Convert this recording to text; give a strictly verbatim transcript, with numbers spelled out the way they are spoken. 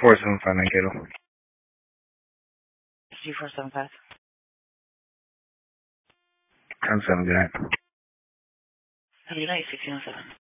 four seven five nine Cato. G four seven five. ten seven, good night. Have a good night, sixteen oh seven.